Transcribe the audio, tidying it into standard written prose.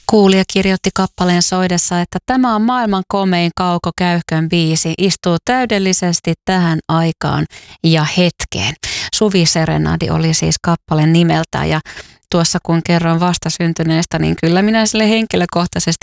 Kuulija kirjoitti kappaleen soidessa, että tämä on maailman komein Kauko Käyhkön biisi. Istuu täydellisesti tähän aikaan ja hetkeen. Suvi Serenadi oli siis kappaleen nimeltä ja tuossa kun kerroin vastasyntyneestä, niin kyllä minä sille henkilökohtaisesti